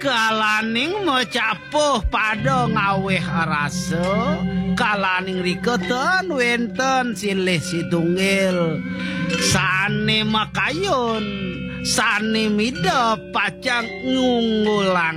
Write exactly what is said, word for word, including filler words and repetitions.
Kalaning macapuh pada ngaweh rasa, kalaning riketan wenten silih situnggil. Sane makayun, sane midap pacang ngunggulang